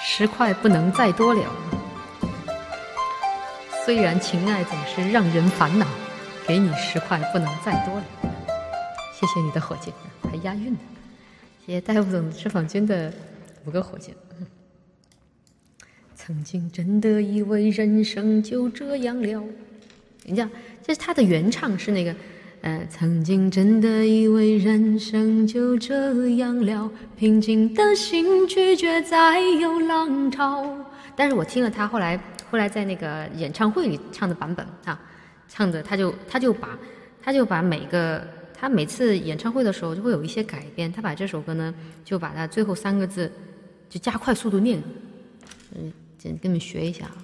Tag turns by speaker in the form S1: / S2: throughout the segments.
S1: 10块不能再多了。虽然情爱总是让人烦恼，给你10块不能再多了。谢谢你的火箭，还押韵呢。谢谢戴副总脂肪君的5个火箭。曾经真的以为人生就这样了，你讲，这是他的原唱是那个，曾经真的以为人生就这样了，平静的心拒绝再有浪潮。但是我听了他后来在那个演唱会里唱的版本啊，唱的他就把他每次演唱会的时候就会有一些改编，他把这首歌呢就把他最后3个字就加快速度念，跟你们学一下啊。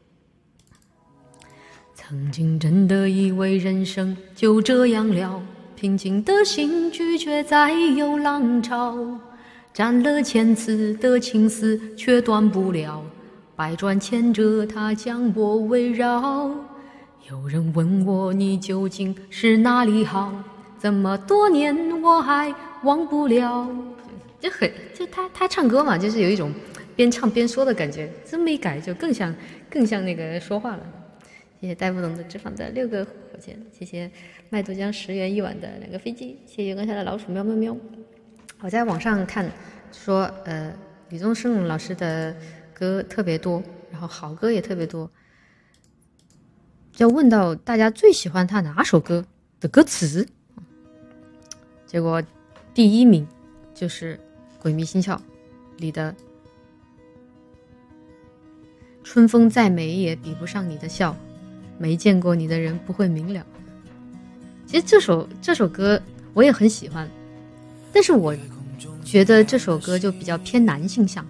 S1: 曾经真的以为人生就这样了，平静的心拒绝再有浪潮，斩了千次的情丝却断不了，百转千折它将我围绕。有人问我你究竟是哪里好，这么多年我还忘不了。就他唱歌嘛，就是有一种边唱边说的感觉，这么一改就更像那个说话了。谢谢戴不懂的脂肪的6个火箭，谢谢卖豆浆10元1碗的2个飞机，谢谢月光下的老鼠喵喵喵。我在网上看说，李宗盛老师的歌特别多，然后好歌也特别多。要问到大家最喜欢他哪首歌的歌词，结果第1名就是《鬼迷心窍》里的春风再美也比不上你的笑，没见过你的人不会明了。其实这首歌我也很喜欢，但是我觉得这首歌就比较偏男性向。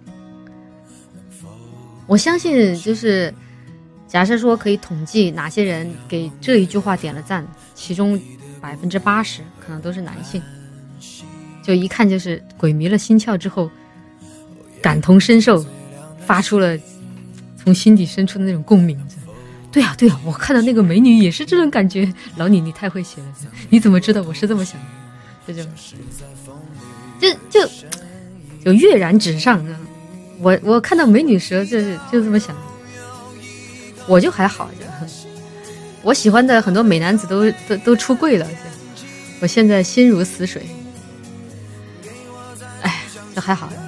S1: 我相信就是假设说可以统计哪些人给这一句话点了赞，其中80%可能都是男性，就一看就是鬼迷了心窍之后感同身受，发出了从心底深处的那种共鸣。对啊，我看到那个美女也是这种感觉。老你太会写了，你怎么知道我是这么想的？就跃然纸上啊！我看到美女时就这么想，我就还好，我喜欢的很多美男子都出柜了，我现在心如死水。哎，这还好。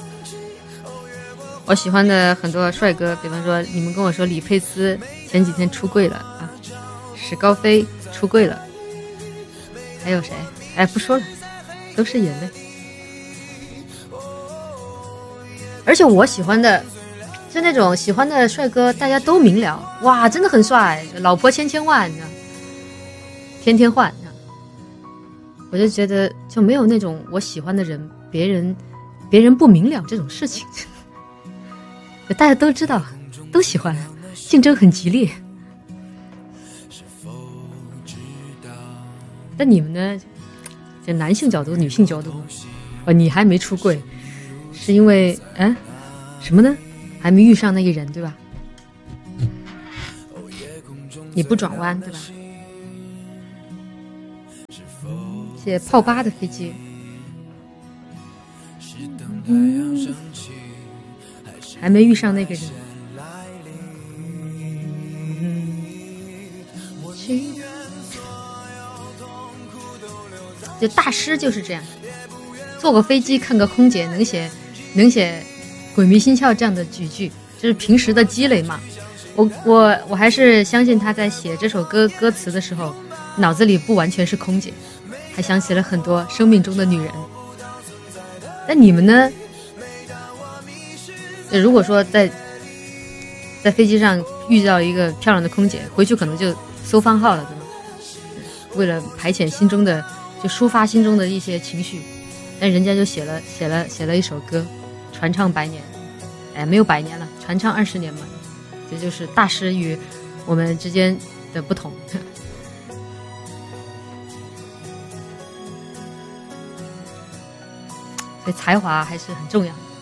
S1: 我喜欢的很多帅哥，比方说你们跟我说李佩斯前几天出柜了啊，史高飞出柜了，还有谁？哎，不说了，都是眼泪。而且我喜欢的是那种喜欢的帅哥，大家都明了，哇，真的很帅，老婆千万，天天换。我就觉得就没有那种我喜欢的人，别人不明了这种事情。大家都知道，都喜欢，竞争很激烈。但你们呢？就男性角度、女性角度，你还没出柜，是因为什么呢？还没遇上那个人，对吧？你不转弯，对吧？谢谢炮8的飞机。还没遇上那个人。就大师就是这样，坐个飞机看个空姐，能写鬼迷心窍这样的几句，这是平时的积累嘛。我还是相信他在写这首歌歌词的时候，脑子里不完全是空姐，还想起了很多生命中的女人。但你们呢？如果说在飞机上遇到一个漂亮的空姐，回去可能就搜番号了，对吗？为了排遣心中的，就抒发心中的一些情绪，但人家就写了一首歌，传唱100年，没有100年了，传唱20年嘛。这就是大师与我们之间的不同。所以才华还是很重要的。